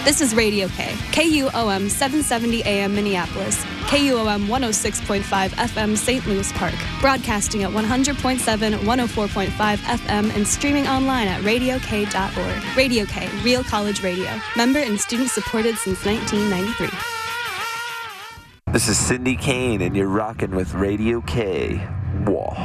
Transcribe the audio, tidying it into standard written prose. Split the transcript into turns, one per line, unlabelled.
This is Radio K, KUOM 770 AM Minneapolis, KUOM 106.5 FM St. Louis Park, broadcasting at 100.7, 104.5 FM, and streaming online at radiok.org. Radio K, Real College Radio, member and student supported since 1993.
This is Cindy Kane, and you're rocking with Radio K. Whoa.